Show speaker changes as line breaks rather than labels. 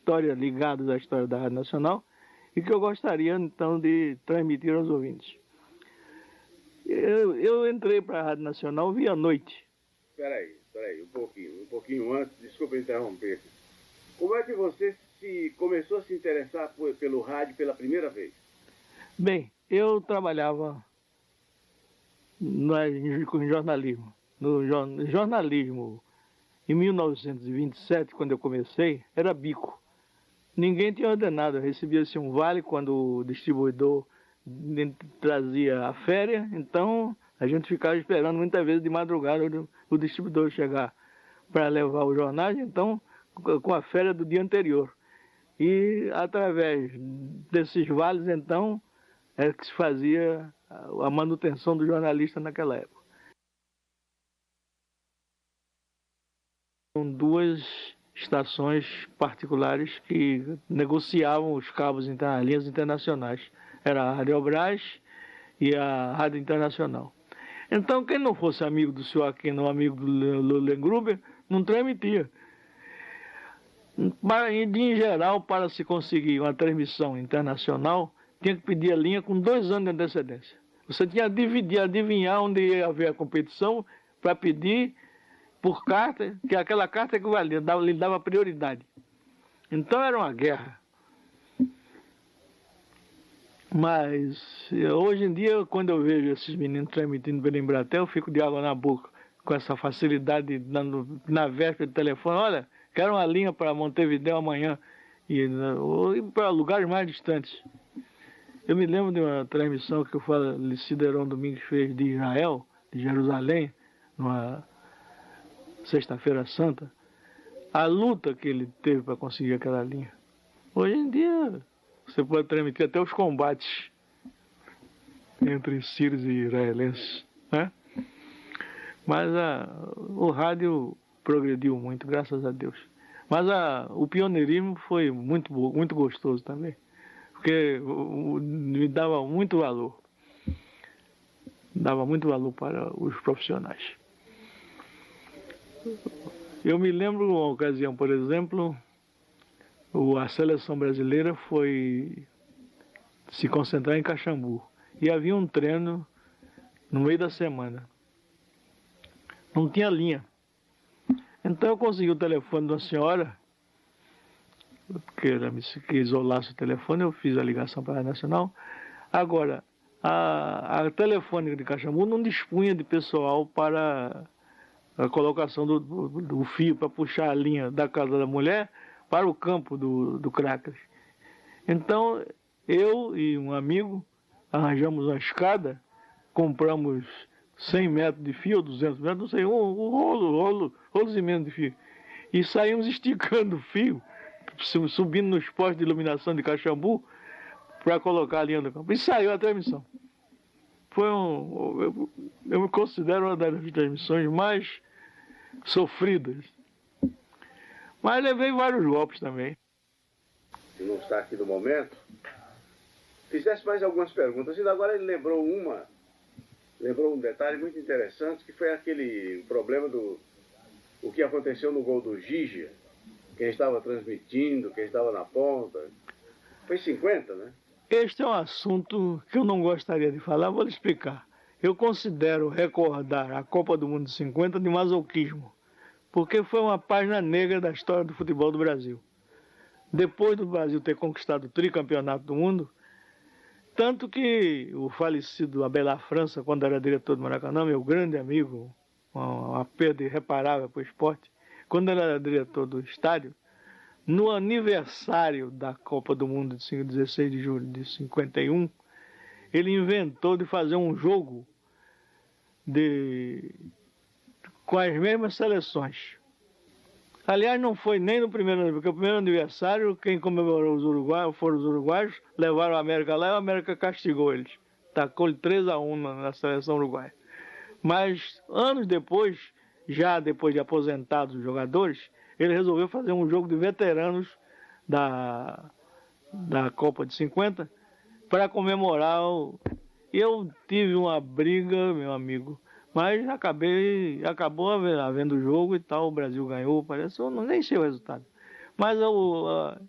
história ligadas à história da Rádio Nacional e que eu gostaria, então, de transmitir aos ouvintes. Eu entrei para a Rádio Nacional via noite.
Espera aí, um pouquinho antes, desculpa interromper. Como é que você começou a se interessar pelo rádio pela primeira vez?
Bem, eu trabalhava com jornalismo. No jornalismo, em 1927, quando eu comecei, era bico. Ninguém tinha ordenado, recebia-se um vale quando o distribuidor trazia a férias, então a gente ficava esperando muitas vezes de madrugada o distribuidor chegar para levar os jornais, então com a férias do dia anterior. E através desses vales, então, é que se fazia a manutenção do jornalista naquela época. São duas estações particulares que negociavam os cabos, as linhas internacionais. Era a Rádio Brás e a Rádio Internacional. Então, quem não fosse amigo do senhor Aquino ou amigo do Lulengruber, não transmitia. Mas, em geral, para se conseguir uma transmissão internacional, tinha que pedir a linha com 2 anos de antecedência. Você tinha que adivinhar onde ia haver a competição para pedir por carta, que aquela carta equivalia, lhe dava prioridade. Então era uma guerra. Mas hoje em dia, quando eu vejo esses meninos transmitindo pela Embratel, eu fico de água na boca com essa facilidade na véspera de telefone. Olha, quero uma linha para Montevidéu amanhã e para lugares mais distantes. Eu me lembro de uma transmissão que o Ciderão Domingues fez de Israel, de Jerusalém, numa Sexta-feira Santa, a luta que ele teve para conseguir aquela linha. Hoje em dia, você pode transmitir até os combates entre sírios e israelenses, né? Mas o rádio progrediu muito, graças a Deus. Mas o pioneirismo foi muito gostoso também, porque me dava muito valor. Dava muito valor para os profissionais. Eu me lembro uma ocasião, por exemplo, a seleção brasileira foi se concentrar em Caxambu. E havia um treino no meio da semana. Não tinha linha. Então eu consegui o telefone de uma senhora, que isolasse o telefone, eu fiz a ligação para a Nacional. Agora, a telefônica de Caxambu não dispunha de pessoal para a colocação do fio para puxar a linha da casa da mulher para o campo do Crackers. Então, eu e um amigo arranjamos uma escada, compramos 100 metros de fio, 200 metros, não sei, rolos imensos de fio. E saímos esticando o fio, subindo nos postos de iluminação de Caxambu para colocar a linha do campo. E saiu a transmissão. Eu me considero uma das transmissões mais sofridas. Mas levei vários golpes também.
Se não está aqui no momento, fizesse mais algumas perguntas. E agora ele lembrou um detalhe muito interessante, que foi aquele problema o que aconteceu no gol do Gigia. Quem estava transmitindo, quem estava na ponta. Foi 50, né?
Este é um assunto que eu não gostaria de falar, vou lhe explicar. Eu considero recordar a Copa do Mundo de 50 de masoquismo, porque foi uma página negra da história do futebol do Brasil. Depois do Brasil ter conquistado o tricampeonato do mundo, tanto que o falecido Abelard França, quando era diretor do Maracanã, meu grande amigo, uma perda irreparável para o esporte, quando ele era diretor do estádio, no aniversário da Copa do Mundo de 16 de julho de 51, ele inventou de fazer um jogo com as mesmas seleções. Aliás, não foi nem no primeiro, porque o primeiro aniversário, quem comemorou foram os uruguaios, levaram a América lá e a América castigou eles. Tacou-lhe 3-1 na seleção uruguaia. Mas anos depois, já depois de aposentados os jogadores, ele resolveu fazer um jogo de veteranos da Copa de 50 para comemorar. Eu tive uma briga, meu amigo, mas acabou havendo o jogo e tal, o Brasil ganhou, parece, eu nem sei o resultado. Mas